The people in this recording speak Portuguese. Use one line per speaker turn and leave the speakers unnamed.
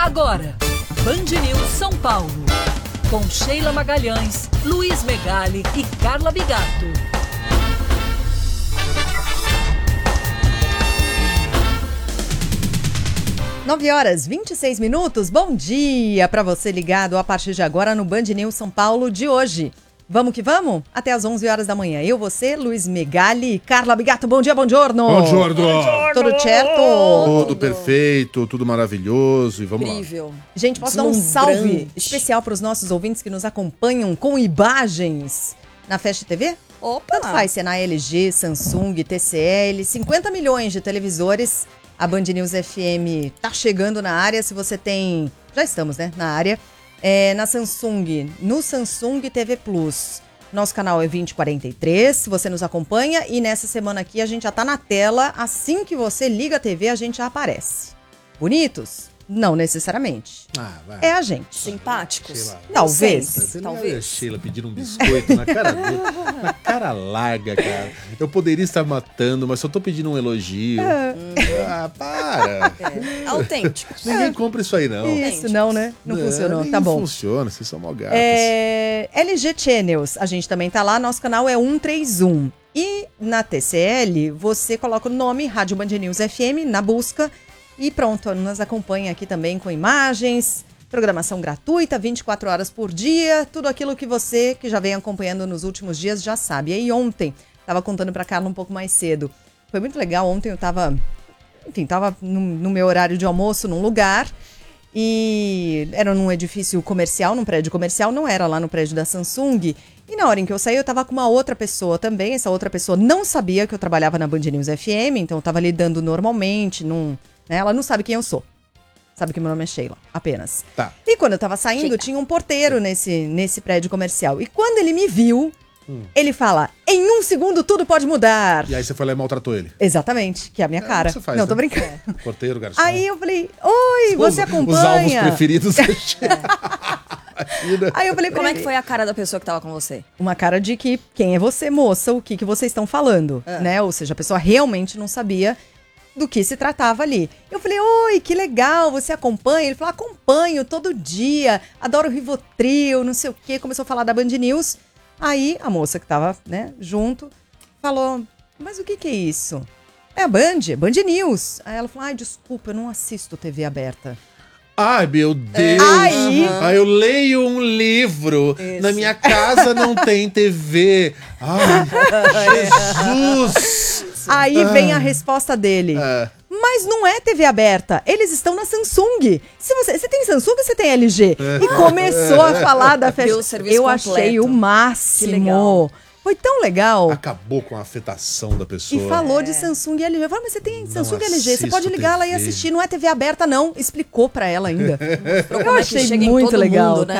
Agora, Band News São Paulo. Com Sheila Magalhães, Luiz Megali e Carla Bigato.
Nove horas 26 minutos. Bom dia para você ligado a partir de agora no Band News São Paulo de hoje. Vamos que vamos? Até às 11 horas da manhã. Eu, você, Luiz Megali, Carla Bigato. Bom dia, buongiorno.
Buongiorno.
Tudo certo?
Tudo perfeito, tudo maravilhoso e vamos
Incrível.
lá.
Gente, posso dar um salve especial para os nossos ouvintes que nos acompanham com imagens na Fast TV?
Opa!
Tanto faz ser na LG, Samsung, TCL, 50 milhões de televisores. A Band News FM tá chegando na área. Se você tem... Já estamos, né? Na área. Na Samsung, no Samsung TV Plus. Nosso canal é 2043, se você nos acompanha. E nessa semana aqui a gente já tá na tela. Assim que você liga a TV, a gente já aparece. Bonitos? Não necessariamente.
Vai.
É a gente.
Simpáticos?
Sheila.
Talvez.
Talvez.
Sheila pedindo um biscoito na cara dele, na cara larga, cara. Eu poderia estar matando, mas só tô pedindo um elogio. Para.
Autênticos.
Ninguém compra isso aí, não.
Isso, não, né? Não funcionou. Tá bom.
Não funciona, vocês são mal gatos.
LG Channels, a gente também tá lá. Nosso canal é 131. E na TCL, você coloca o nome Rádio Band News FM na busca. E pronto, nos acompanha aqui também com imagens, programação gratuita, 24 horas por dia, tudo aquilo que você, que já vem acompanhando nos últimos dias, já sabe. E aí ontem, tava contando pra Carla um pouco mais cedo, foi muito legal, ontem eu tava no meu horário de almoço num lugar, e era num edifício comercial, num prédio comercial, não era lá no prédio da Samsung, e na hora em que eu saí, eu tava com uma outra pessoa também, essa outra pessoa não sabia que eu trabalhava na Band News FM, então eu tava lidando normalmente, ela não sabe quem eu sou. Sabe que meu nome é Sheila, apenas.
Tá.
E quando eu tava saindo, tinha um porteiro nesse prédio comercial. E quando ele me viu, ele fala, em um segundo tudo pode mudar.
E aí você foi lá e maltratou ele.
Exatamente, que é a minha cara.
O que você faz,
não,
né?
tô brincando.
Porteiro, garçom.
Aí eu falei, oi, você acompanha?
Os alvos preferidos da Sheila.
Aí eu falei,
Como é que foi a cara da pessoa que tava com você?
Uma cara de que, quem é você, moça? O que vocês estão falando? Né? Ou seja, a pessoa realmente não sabia do que se tratava ali. Eu falei, oi, que legal, você acompanha? Ele falou, acompanho todo dia, adoro Rivotril, não sei o quê. Começou a falar da Band News. Aí a moça que tava, junto, falou, mas o que é isso? É a Band News. Aí ela falou, ai, desculpa, eu não assisto TV aberta.
Ai, meu Deus!
Aí
eu leio um livro.
Isso.
Na minha casa não tem TV. Ai, Jesus!
Aí vem a resposta dele. Mas não é TV aberta. Eles estão na Samsung. Se você tem Samsung ou você tem LG? E começou a falar da festa.
Deu o serviço
Eu
completo.
achei o máximo.
Que legal.
Foi tão legal.
Acabou com a afetação da pessoa.
E falou de Samsung e LG. Eu falei, mas você tem Samsung e LG, você pode ligar lá e
TV.
assistir. Não é TV aberta, não. Explicou pra ela ainda.
Mostrou
Eu
como é que
achei
chega em
muito
todo
legal.
mundo, né?